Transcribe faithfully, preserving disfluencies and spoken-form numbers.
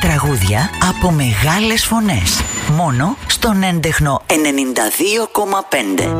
Τραγούδια από μεγάλες φωνές. Μόνο στον έντεχνο ενενήντα δύο κόμμα πέντε.